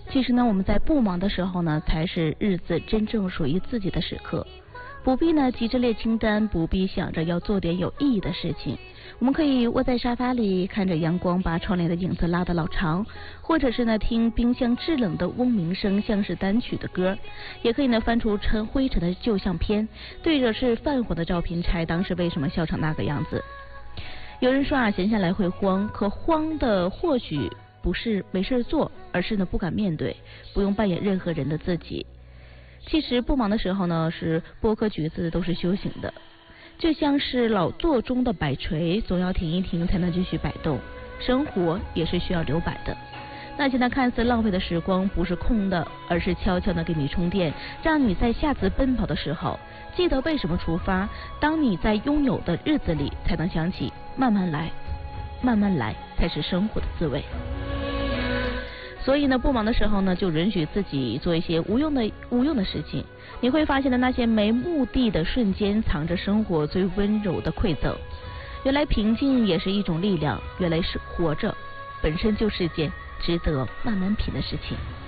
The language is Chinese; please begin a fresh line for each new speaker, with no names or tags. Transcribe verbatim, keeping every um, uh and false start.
其实呢，我们在不忙的时候呢，才是日子真正属于自己的时刻。不必呢急着列清单，不必想着要做点有意义的事情。我们可以窝在沙发里，看着阳光把窗帘的影子拉得老长，或者是呢听冰箱制冷的嗡鸣声，像是单曲的歌。也可以呢翻出尘灰尘的旧相片，对着是泛黄的照片拆当时为什么笑成那个样子。有人说啊，闲下来会慌，可慌的或许不是没事做，而是呢不敢面对，不用扮演任何人的自己。其实不忙的时候呢，是播客橘子都是修行的，就像是老座中的摆锤，总要停一停才能继续摆动。生活也是需要留白的，那些呢看似浪费的时光，不是空的，而是悄悄的给你充电，让你在下次奔跑的时候记得为什么出发。当你在拥有的日子里，才能想起慢慢来，慢慢来才是生活的滋味。所以呢，不忙的时候呢，就允许自己做一些无用的无用的事情。你会发现的那些没目的的瞬间，藏着生活最温柔的馈赠。原来平静也是一种力量，原来是活着本身就是件值得慢慢品的事情。